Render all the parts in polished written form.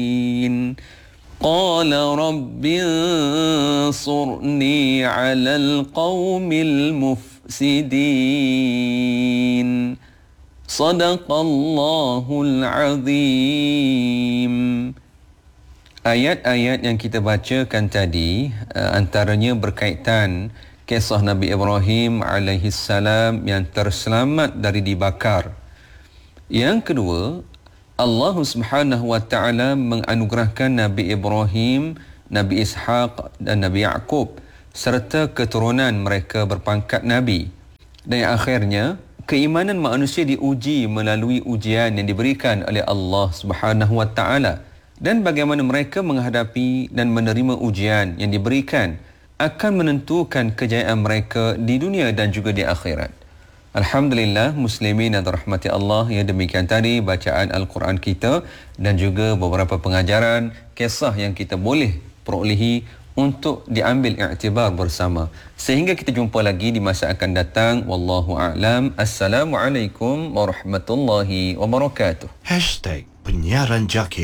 قال رب انصرني على القوم المفسدين صدق الله العظيم. Ayat-ayat yang kita bacakan tadi antaranya berkaitan kisah Nabi Ibrahim alaihi salam yang terselamat dari dibakar. Yang kedua, Allah Subhanahu wa taala menganugerahkan Nabi Ibrahim, Nabi Ishaq dan Nabi Yaqub serta keturunan mereka berpangkat nabi. Dan yang akhirnya, keimanan manusia diuji melalui ujian yang diberikan oleh Allah Subhanahu wa taala. Dan bagaimana mereka menghadapi dan menerima ujian yang diberikan akan menentukan kejayaan mereka di dunia dan juga di akhirat. Alhamdulillah, muslimin dan rahmati Allah, ya demikian tadi bacaan Al-Quran kita dan juga beberapa pengajaran, kisah yang kita boleh perolehi untuk diambil iktibar bersama. Sehingga kita jumpa lagi di masa akan datang. Wallahu a'lam. Assalamualaikum warahmatullahi wabarakatuh. #penyiaran Jakir.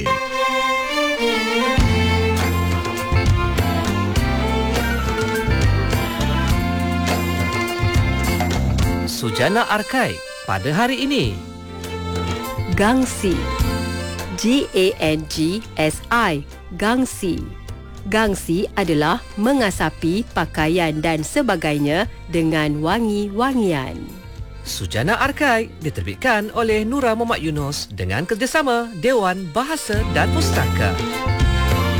Sujana Arkai pada hari ini. Gangsi. Gangsi. Gangsi. Gangsi adalah mengasapi pakaian dan sebagainya dengan wangi-wangian. Sujana Arkai diterbitkan oleh Nura Muhammad Yunus dengan kerjasama Dewan Bahasa dan Pustaka.